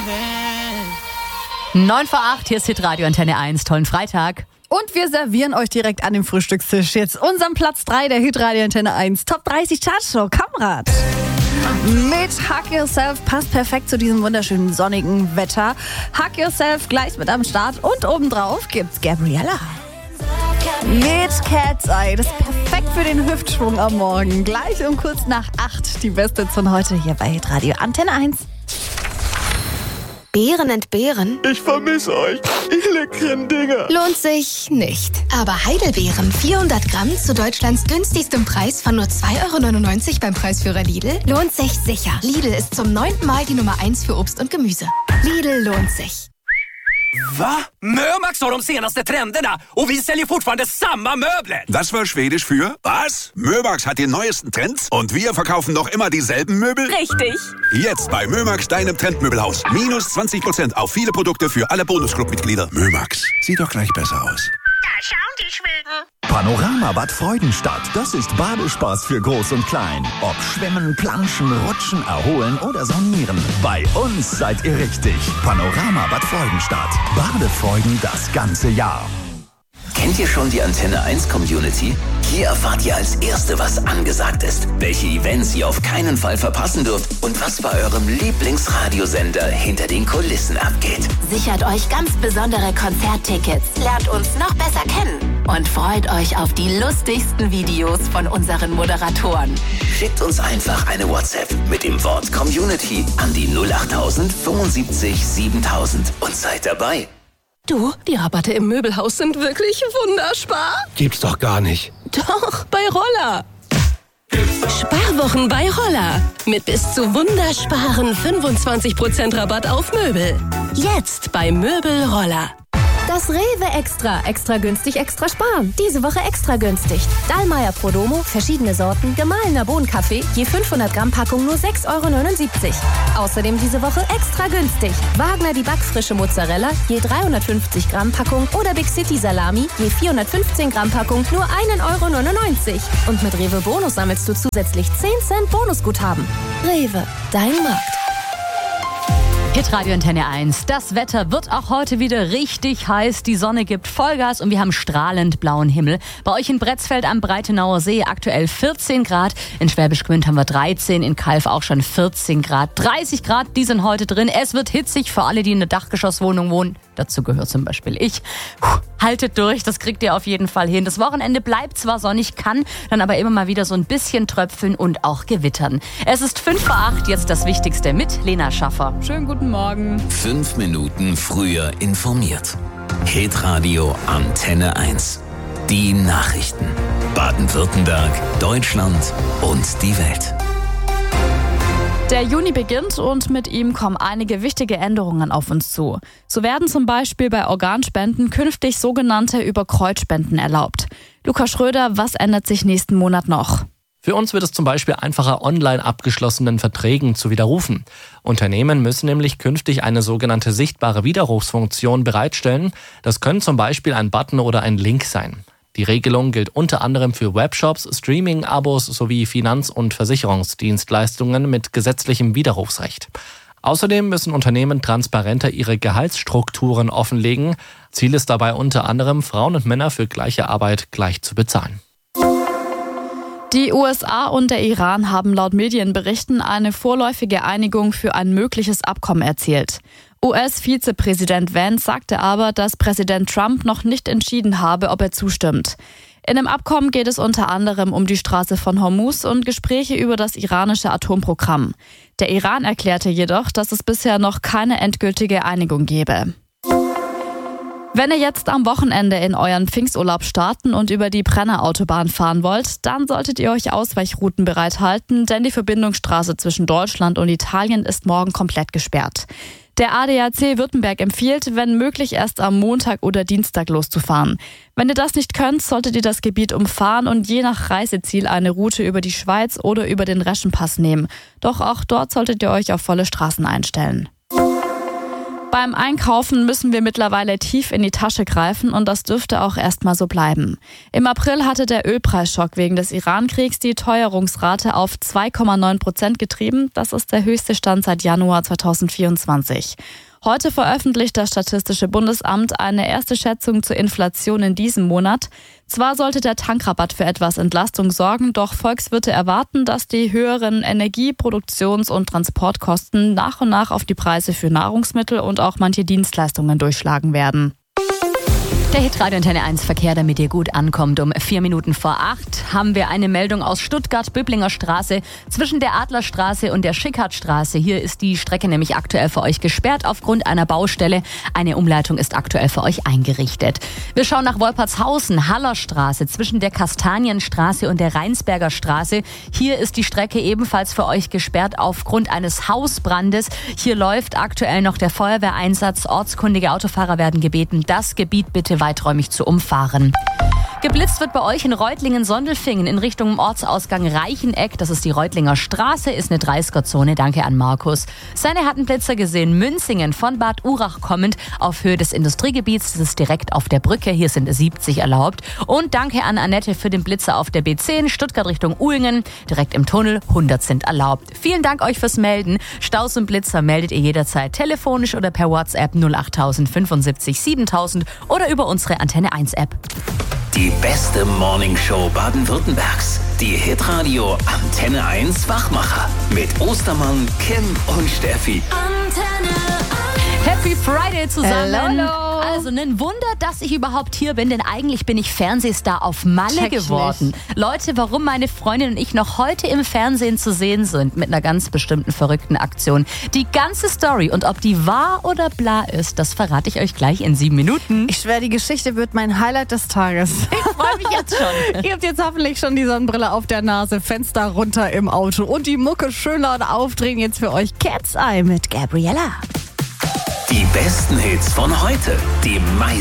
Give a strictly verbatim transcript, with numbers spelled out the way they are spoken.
neun vor acht, hier ist Hitradio Antenne eins. Tollen Freitag. Und wir servieren euch direkt an dem Frühstückstisch jetzt unseren Platz drei der Hitradio Antenne eins Top dreißig Chartshow. Kamerad. Mit Hug Yourself passt perfekt zu diesem wunderschönen sonnigen Wetter. Hug Yourself gleich mit am Start und obendrauf gibt's Gabriella. Mit Cat's Eye. Das ist perfekt für den Hüftschwung am Morgen. Gleich um kurz nach acht die beste von heute hier bei Hitradio Antenne eins. Beeren entbehren? Ich vermisse euch, die leckeren Dinger. Lohnt sich nicht. Aber Heidelbeeren, vierhundert Gramm zu Deutschlands günstigstem Preis von nur zwei Euro neunundneunzig beim Preisführer Lidl, lohnt sich sicher. Lidl ist zum neunten Mal die Nummer eins für Obst und Gemüse. Lidl lohnt sich. Va? Mömax har de senaste trenderna och vi säljer fortfarande samma möbler. Das war Schwedisch für was? Mömax hat die neuesten Trends und wir verkaufen noch immer dieselben Möbel? Richtig. Jetzt bei Mömax, deinem Trendmöbelhaus. Minus zwanzig Prozent auf viele Produkte für alle Bonusclub-Mitglieder. Mömax, sieht doch gleich besser aus. Da schauen die Schweden. Panorama Bad Freudenstadt. Das ist Badespaß für Groß und Klein. Ob Schwimmen, Planschen, Rutschen, Erholen oder Saunieren. Bei uns seid ihr richtig. Panorama Bad Freudenstadt. Badefreuden das ganze Jahr. Kennt ihr schon die Antenne eins Community? Hier erfahrt ihr als Erste, was angesagt ist, welche Events ihr auf keinen Fall verpassen dürft und was bei eurem Lieblingsradiosender hinter den Kulissen abgeht. Sichert euch ganz besondere Konzerttickets, lernt uns noch besser kennen und freut euch auf die lustigsten Videos von unseren Moderatoren. Schickt uns einfach eine WhatsApp mit dem Wort Community an die null achttausend fünfundsiebzig siebentausend und seid dabei. Du, die Rabatte im Möbelhaus sind wirklich wunderspar. Gibt's doch gar nicht. Doch, bei Roller. Sparwochen bei Roller. Mit bis zu wundersparen fünfundzwanzig Prozent Rabatt auf Möbel. Jetzt bei Möbel Roller. Das Rewe Extra. Extra günstig, extra sparen. Diese Woche extra günstig. Dallmayr Prodomo, verschiedene Sorten, gemahlener Bohnenkaffee, je fünfhundert Gramm Packung nur sechs Euro neunundsiebzig. Außerdem diese Woche extra günstig. Wagner die backfrische Mozzarella, je dreihundertfünfzig Gramm Packung oder Big City Salami, je vierhundertfünfzehn Gramm Packung nur ein Euro neunundneunzig. Und mit Rewe Bonus sammelst du zusätzlich zehn Cent Bonusguthaben. Rewe, dein Markt. Hitradio Antenne eins. Das Wetter wird auch heute wieder richtig heiß. Die Sonne gibt Vollgas und wir haben strahlend blauen Himmel. Bei euch in Bretzfeld am Breitenauer See aktuell vierzehn Grad. In Schwäbisch Gmünd haben wir dreizehn, in Calw auch schon vierzehn Grad. dreißig Grad, die sind heute drin. Es wird hitzig für alle, die in einer Dachgeschosswohnung wohnen. Dazu gehört zum Beispiel ich. Puh, haltet durch, das kriegt ihr auf jeden Fall hin. Das Wochenende bleibt zwar sonnig, kann dann aber immer mal wieder so ein bisschen tröpfeln und auch gewittern. Es ist fünf vor acht, jetzt das Wichtigste mit Lena Schaffer. Schönen guten Morgen. Fünf Minuten früher informiert. Hitradio Antenne eins. Die Nachrichten. Baden-Württemberg, Deutschland und die Welt. Der Juni beginnt und mit ihm kommen einige wichtige Änderungen auf uns zu. So werden zum Beispiel bei Organspenden künftig sogenannte Überkreuzspenden erlaubt. Lukas Schröder, was ändert sich nächsten Monat noch? Für uns wird es zum Beispiel einfacher, online abgeschlossenen Verträgen zu widerrufen. Unternehmen müssen nämlich künftig eine sogenannte sichtbare Widerrufsfunktion bereitstellen. Das können zum Beispiel ein Button oder ein Link sein. Die Regelung gilt unter anderem für Webshops, Streaming-Abos sowie Finanz- und Versicherungsdienstleistungen mit gesetzlichem Widerrufsrecht. Außerdem müssen Unternehmen transparenter ihre Gehaltsstrukturen offenlegen. Ziel ist dabei unter anderem, Frauen und Männer für gleiche Arbeit gleich zu bezahlen. Die U S A und der Iran haben laut Medienberichten eine vorläufige Einigung für ein mögliches Abkommen erzielt. U S-Vizepräsident Vance sagte aber, dass Präsident Trump noch nicht entschieden habe, ob er zustimmt. In dem Abkommen geht es unter anderem um die Straße von Hormuz und Gespräche über das iranische Atomprogramm. Der Iran erklärte jedoch, dass es bisher noch keine endgültige Einigung gebe. Wenn ihr jetzt am Wochenende in euren Pfingsturlaub starten und über die Brenner-Autobahn fahren wollt, dann solltet ihr euch Ausweichrouten bereithalten, denn die Verbindungsstraße zwischen Deutschland und Italien ist morgen komplett gesperrt. Der A D A C Württemberg empfiehlt, wenn möglich erst am Montag oder Dienstag loszufahren. Wenn ihr das nicht könnt, solltet ihr das Gebiet umfahren und je nach Reiseziel eine Route über die Schweiz oder über den Reschenpass nehmen. Doch auch dort solltet ihr euch auf volle Straßen einstellen. Beim Einkaufen müssen wir mittlerweile tief in die Tasche greifen und das dürfte auch erstmal so bleiben. Im April hatte der Ölpreisschock wegen des Iran-Kriegs die Teuerungsrate auf zwei Komma neun Prozent getrieben. Das ist der höchste Stand seit Januar zweitausendvierundzwanzig. Heute veröffentlicht das Statistische Bundesamt eine erste Schätzung zur Inflation in diesem Monat. Zwar sollte der Tankrabatt für etwas Entlastung sorgen, doch Volkswirte erwarten, dass die höheren Energie-, Produktions- und Transportkosten nach und nach auf die Preise für Nahrungsmittel und auch manche Dienstleistungen durchschlagen werden. Der Hitradio Antenne eins Verkehr, damit ihr gut ankommt. Um vier Minuten vor acht haben wir eine Meldung aus Stuttgart, Böblinger Straße, zwischen der Adlerstraße und der Schickhartstraße. Hier ist die Strecke nämlich aktuell für euch gesperrt aufgrund einer Baustelle. Eine Umleitung ist aktuell für euch eingerichtet. Wir schauen nach Wolpertshausen, Hallerstraße, zwischen der Kastanienstraße und der Rheinsberger Straße. Hier ist die Strecke ebenfalls für euch gesperrt aufgrund eines Hausbrandes. Hier läuft aktuell noch der Feuerwehreinsatz. Ortskundige Autofahrer werden gebeten, das Gebiet bitte weiträumig zu umfahren. Geblitzt wird bei euch in Reutlingen-Sondelfingen in Richtung Ortsausgang Reicheneck. Das ist die Reutlinger Straße, ist eine dreißiger-Zone. Danke an Markus. Seine hatten Blitzer gesehen. Münzingen von Bad Urach kommend auf Höhe des Industriegebiets. Das ist direkt auf der Brücke. Hier sind siebzig erlaubt. Und danke an Annette für den Blitzer auf der B zehn. Stuttgart Richtung Uhlingen. Direkt im Tunnel. hundert sind erlaubt. Vielen Dank euch fürs Melden. Staus und Blitzer meldet ihr jederzeit telefonisch oder per WhatsApp null acht fünfundsiebzig siebentausend oder über unsere Antenne eins App. Die beste Morningshow Baden-Württembergs. Die Hitradio Antenne eins Wachmacher. Mit Ostermann, Kim und Steffi. Antenne eins. Happy Friday zusammen. Hello. Also ein Wunder, dass ich überhaupt hier bin, denn eigentlich bin ich Fernsehstar auf Malle Check geworden. nicht. Leute, warum meine Freundin und ich noch heute im Fernsehen zu sehen sind mit einer ganz bestimmten verrückten Aktion. Die ganze Story und ob die wahr oder bla ist, das verrate ich euch gleich in sieben Minuten. Ich schwöre, die Geschichte wird mein Highlight des Tages. Ich freue mich jetzt schon. Ihr habt jetzt hoffentlich schon die Sonnenbrille auf der Nase, Fenster runter im Auto und die Mucke schön laut aufdrehen. Jetzt für euch Cat's Eye mit Gabriella. Die besten Hits von heute. Die meisten